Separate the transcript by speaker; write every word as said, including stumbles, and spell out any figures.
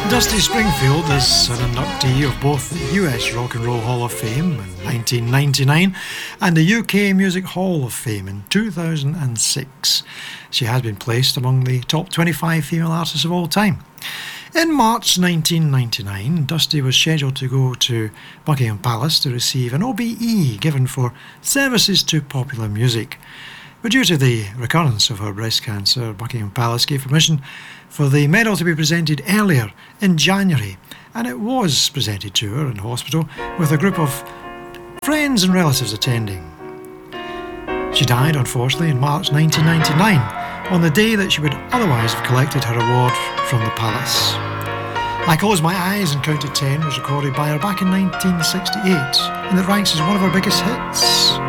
Speaker 1: Dusty Springfield is an inductee of both the U S Rock and Roll Hall of Fame in nineteen ninety-nine and the U K Music Hall of Fame in two thousand six. She has been placed among the top twenty-five female artists of all time. In March nineteen ninety-nine, Dusty was scheduled to go to Buckingham Palace to receive an O B E given for services to popular music. But due to the recurrence of her breast cancer, Buckingham Palace gave permission for the medal to be presented earlier in January, and it was presented to her in hospital with a group of friends and relatives attending. She died, unfortunately, in March nineteen ninety-nine, on the day that she would otherwise have collected her award from the palace. I Close My Eyes and Counted Ten was recorded by her back in nineteen sixty-eight, and it ranks as one of her biggest hits.